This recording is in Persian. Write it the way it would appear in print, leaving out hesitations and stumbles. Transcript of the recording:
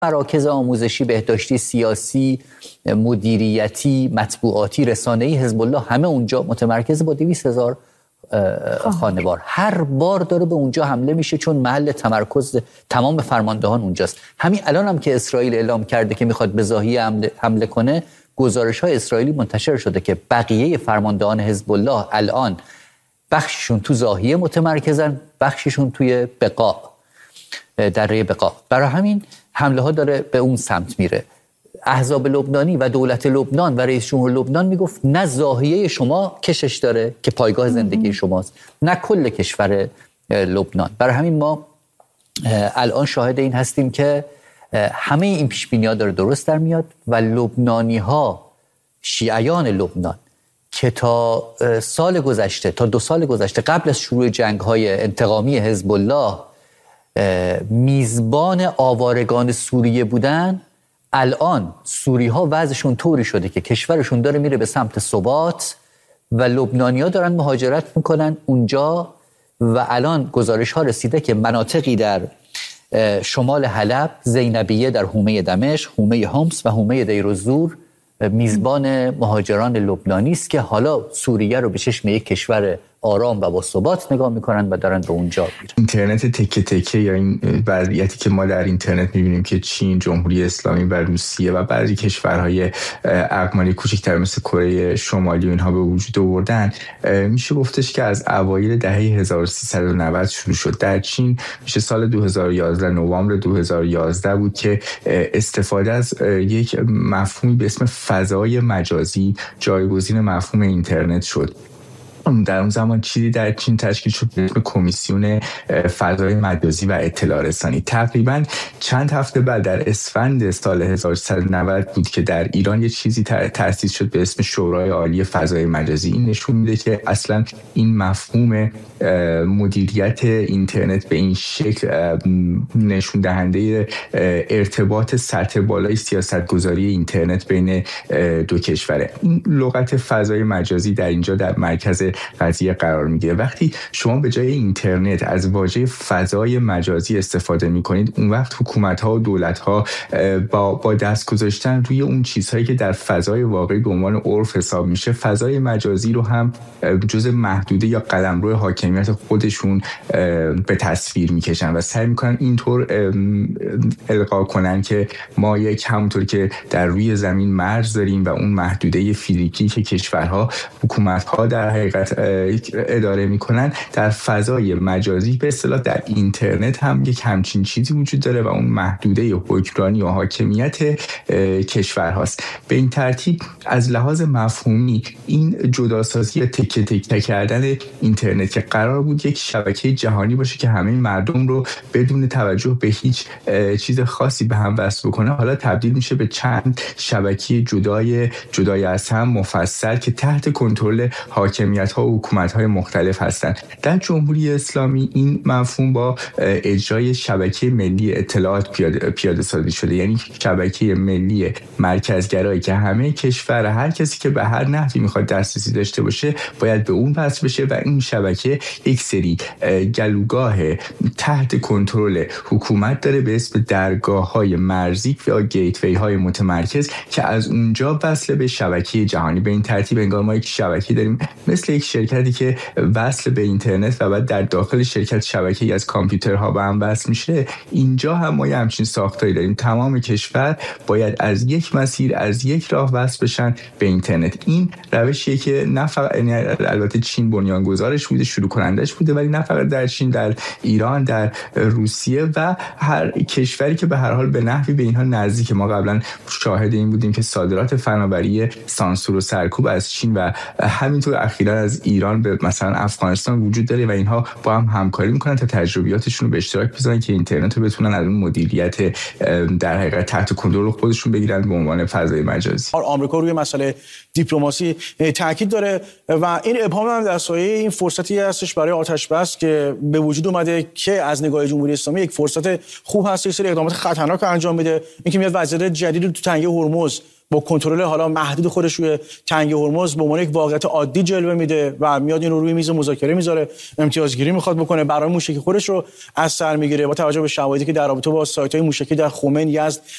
مراکز آموزشی، بهداشتی، سیاسی، مدیریتی، مطبوعاتی، رسانه‌ای حزب الله همه اونجا متمرکز با 200,000 خانوار. هر بار داره به اونجا حمله میشه چون محل تمرکز تمام فرماندهان اونجاست. همین الان هم که اسرائیل اعلام کرده که میخواد به ضاحیه حمله کنه، گزارش‌های اسرائیلی منتشر شده که بقیه فرماندهان حزب الله الان بخششون تو ضاحیه متمرکزن، بخششون توی بقاع، دره بقاع. برای همین حمله ها داره به اون سمت میره. احزاب لبنانی و دولت لبنان و رئیس جمهور لبنان میگفت نه ضاحیه شما کشش داره که پایگاه زندگی شماست، نه کل کشور لبنان. برای همین ما الان شاهد این هستیم که همه این پیش‌بینی‌ها داره درست در میاد و لبنانی‌ها، شیعیان لبنان که تا سال گذشته، تا 2 سال گذشته قبل از شروع جنگ‌های انتقامی حزب الله میزبان آوارگان سوریه بودن، الان سوری‌ها وضعشون طوری شده که کشورشون داره میره به سمت ثبات و لبنانی‌ها دارن مهاجرت میکنن اونجا و الان گزارش‌ها رسیده که مناطقی در شمال حلب، زینبیه در حومه دمشق، حومه حمص و حومه دیرالزور میزبان مهاجران لبنانی است که حالا سوریه رو به چشم یک کشور آرام و با ثبات نگاه میکنن و دارن به اونجا میرن. اینترنت تکه تکه یا این وضعیتی که ما در اینترنت میبینیم که چین، جمهوری اسلامی و روسیه و بعضی کشورهای اقماری کوچکتر مثل کره شمالی و اینها به وجود آوردن، میشه گفتش که از اوایل دهه 1390 شروع شد. در چین میشه سال 2011، نوامبر 2011 بود که استفاده از یک مفهومی به اسم فضای مجازی جایگزین مفهوم اینترنت شد. در اون زمان چیزی در چین تشکیل شد به اسم کمیسیون فضای مجازی و اطلاع رسانی. تقریبا چند هفته بعد در اسفند سال 1390 بود که در ایران یه چیزی تأسیس شد به اسم شورای عالی فضای مجازی. این نشون میده که اصلا این مفهوم مدیریت اینترنت به این شکل نشون دهنده ارتباط سطح بالای سیاستگذاری اینترنت بین دو کشوره. این لغت فضای مجازی در اینجا در مرکز قضیه قرار میگیره. وقتی شما به جای اینترنت از واژه فضای مجازی استفاده میکنید، اون وقت حکومت‌ها و دولت‌ها با دست گذاشتن روی اون چیزهایی که در فضای واقعی به عنوان عرف حساب میشه، فضای مجازی رو هم جزء محدوده یا قلمرو حاکمیت خودشون به تصویر میکشن و سعی میکنن اینطور القا کنن که ما یک همونطور که در روی زمین مرز داریم و اون محدوده فیزیکی که کشورها، حکومت‌ها در حقیقت اداره میکنن، در فضای مجازی به اصطلاح در اینترنت هم یک همچین چیزی وجود داره و اون محدوده حکمرانی و حاکمیت کشورهاست. به این ترتیب از لحاظ مفهومی این جداسازی یا تکه تکه کردن اینترنت که قرار بود یک شبکه جهانی باشه که همه مردم رو بدون توجه به هیچ چیز خاصی به هم وصل بکنه، حالا تبدیل میشه به چند شبکه جدای از هم مفصل که تحت کنترل حاکمیت‌ها و حکومت‌های مختلف هستند. در جمهوری اسلامی این مفهوم با اجرای شبکه ملی اطلاعات پیاده سازی شده، یعنی شبکه ملی مرکزگرایی که همه کشور، هر کسی که به هر نحوی میخواد دسترسی داشته باشه باید به اون وصل بشه و این شبکه یک سری گلوگاه تحت کنترل حکومت داره به اسم درگاه‌های مرزی یا گیتوی‌های متمرکز که از اونجا وصل به شبکه جهانی. به این ترتیب انگار ما یک شبکه داریم مثل یک شرکتی که وصل به اینترنت و بعد در داخل شرکت شبکه‌ای از کامپیوترها به هم وصل میشه. اینجا هم ما همچین ساختاری داریم. تمام کشور باید از یک مسیر، از یک راه وصل بشن به اینترنت. این روشیه که نه فقط البته چین بنیانگذارش بوده، شروع کنندش بوده، ولی نه فقط در چین، در ایران، در روسیه و هر کشوری که به هر حال به نحوی به اینها نزدیک. ما قبلا شاهد این بودیم که صادرات فناوری سانسور و سرکوب از چین و همینطور اخیراً از ایران به مثلا افغانستان وجود داره و اینها با هم همکاری میکنن تا تجربیاتشون رو به اشتراک بذارن که اینترنت رو بتونن از اون مدیریت در حقیقت تحت کنترل خودشون بگیرن به عنوان فضای مجازی. آمریکا روی مسئله دیپلماسی تاکید داره و این ابهام هم در سایه این فرصتی هستش برای آتش بس که به وجود اومده که از نگاه جمهوری اسلامی یک فرصت خوب هست یک سری اقدامات خطرناک انجام بده. اینکه میاد وضعیت جدید تو تنگه هرمز با کنترل حالا محدود خودش روی تنگه هرمز به عنوان یک واقعیت عادی جلوه میده و میاد این رو روی میز مذاکره میذاره، امتیازگیری میخواد بکنه، برای موشکی خودش رو از سر میگیره با توجه به شواهدی که در رابطه با سایت‌های موشکی در خمین، یزد